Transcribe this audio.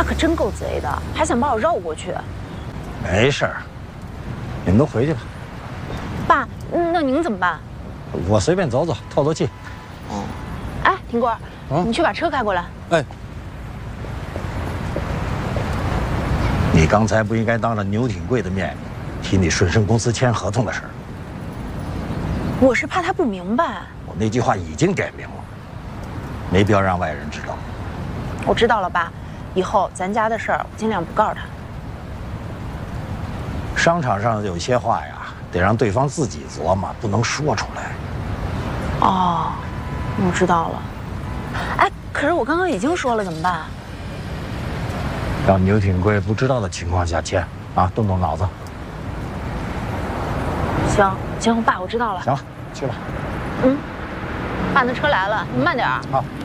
可真够贼的，还想把我绕过去。 没事儿，你们都回去吧。 爸，那您怎么办？ 我随便走走，透透气。 哦，哎，庭贵，你去把车开过来。 哎，你刚才不应该当着牛挺贵的面提你顺生公司签合同的事儿。 我是怕他不明白。 我那句话已经点明了，没必要让外人知道。 我知道了，爸，以后咱家的事儿我尽量不告诉他。 商场上有些话呀，得让对方自己琢磨，不能说出来。 哦，我知道了。哎，可是我刚刚已经说了，怎么办？ 让牛挺贵不知道的情况下签啊，动动脑子。 行，爸，我知道了。 行了，去吧。 爸，那车来了，你慢点啊。 好。